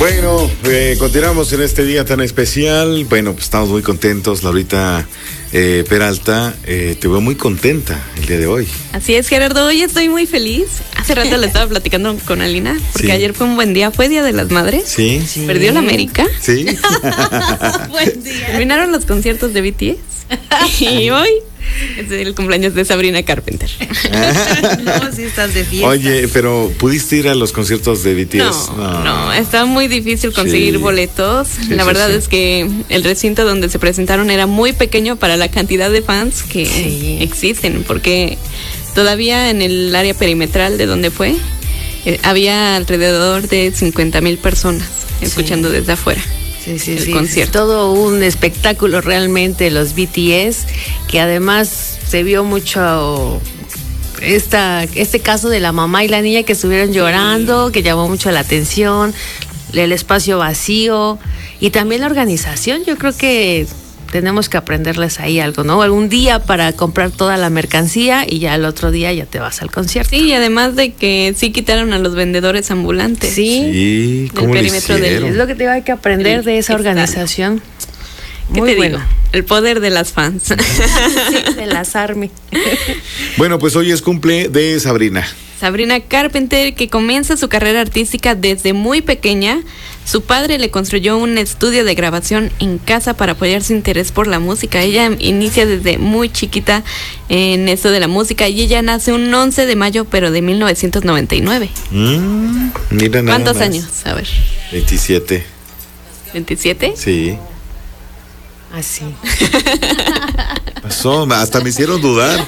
Bueno, continuamos en este día tan especial. Bueno, pues estamos muy contentos. Laurita Peralta, te veo muy contenta el día de hoy. Así es, Gerardo, hoy estoy muy feliz. Hace rato le estaba platicando con Alina, porque ayer fue un buen día, fue Día de las Madres. Sí. Perdió la América. Sí. Buen día. Terminaron los conciertos de BTS. Y hoy es el cumpleaños de Sabrina Carpenter. No, si estás de fiesta. Oye, pero ¿pudiste ir a los conciertos de BTS? No, está muy difícil conseguir boletos. La verdad es que el recinto donde se presentaron era muy pequeño para la cantidad de fans que existen, porque todavía en el área perimetral de donde fue, había alrededor de 50,000 personas escuchando desde afuera. Sí, concierto. Todo un espectáculo realmente los BTS, que además se vio mucho este caso de la mamá y la niña que estuvieron llorando, que llamó mucho la atención, el espacio vacío y también la organización. Yo creo que tenemos que aprenderles ahí algo, ¿no? Algún día para comprar toda la mercancía y ya el otro día ya te vas al concierto. Sí, y además de que sí quitaron a los vendedores ambulantes. Sí, ¿cómo le hicieron? Es lo que te hay que aprender de esa organización. Muy bueno. El poder de las fans. Sí, de las ARMY. Bueno, pues hoy es cumple de Sabrina. Sabrina Carpenter, que comienza su carrera artística desde muy pequeña. Su padre le construyó un estudio de grabación en casa para apoyar su interés por la música. Ella inicia desde muy chiquita en esto de la música y ella nace un 11 de mayo, pero de 1999. Mira, nada ¿Cuántos más. años? A ver. 27. ¿27? Sí. Así. Pasó, hasta me hicieron dudar.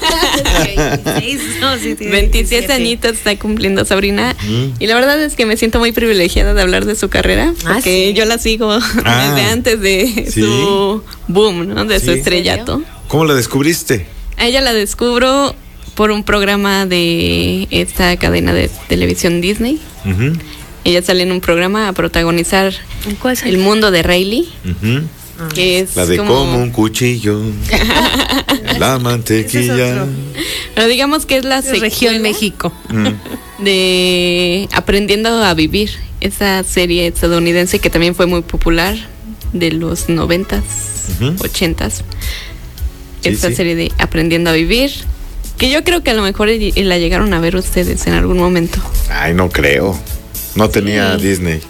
27 añitos está cumpliendo Sabrina. Y la verdad es que me siento muy privilegiada de hablar de su carrera, porque yo la sigo desde antes de su boom, ¿no? De su estrellato. ¿Cómo la descubriste? A ella la descubro por un programa de esta cadena de televisión Disney. Ella sale en un programa a protagonizar El mundo de Riley. Que es la de como un cuchillo, la mantequilla. Pero digamos que es la región México de Aprendiendo a Vivir, esa serie estadounidense que también fue muy popular de los 90s, 80s. Esta serie de Aprendiendo a Vivir, que yo creo que a lo mejor la llegaron a ver ustedes en algún momento. Ay, no creo. No tenía Disney.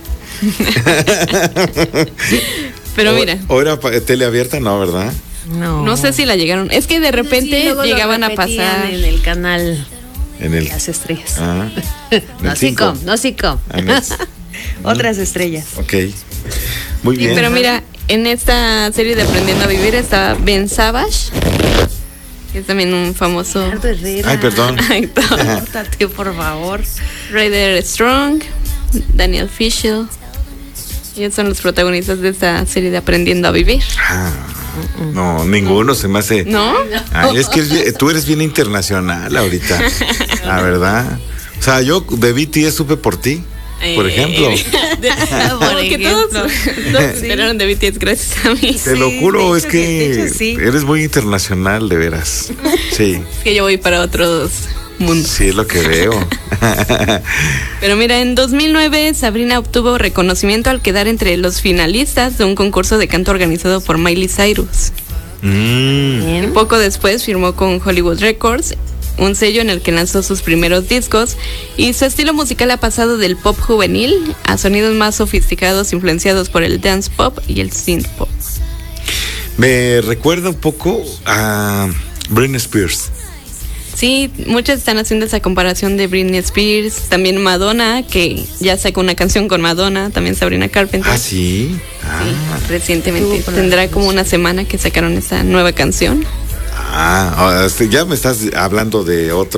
Pero mira. ¿O era tele abierta? No, ¿verdad? No sé si la llegaron. Es que de repente llegaban a pasar en el canal Las Estrellas. No, Sitcom. Otras estrellas. Ok. Muy bien. Pero mira, en esta serie de Aprendiendo a Vivir está Ben Savage, que es también un famoso. Ay, perdón. Córtate, por favor. Ryder Strong, Daniel Fishel. Ellos son los protagonistas de esta serie de Aprendiendo a Vivir. No, ninguno se me hace. ¿No? Ay, es que tú eres bien internacional ahorita. La verdad. O sea, yo de BTS supe por ti, por ejemplo. Porque todos esperaron de BTS gracias a mí. Te lo juro, es que eres muy internacional, de veras. Sí. Es que yo voy para otros mundos. Sí, es lo que veo. Pero mira, en 2009 Sabrina obtuvo reconocimiento al quedar entre los finalistas de un concurso de canto organizado por Miley Cyrus. Y poco después firmó con Hollywood Records, un sello en el que lanzó sus primeros discos, y su estilo musical ha pasado del pop juvenil a sonidos más sofisticados influenciados por el dance pop y el synth pop. Me recuerda un poco a Britney Spears. Sí, muchos están haciendo esa comparación de Britney Spears, también Madonna, que ya sacó una canción con Madonna, también Sabrina Carpenter. ¿Ah, sí? Sí, recientemente. Tendrá como una semana que sacaron esta nueva canción. Ya me estás hablando de otro.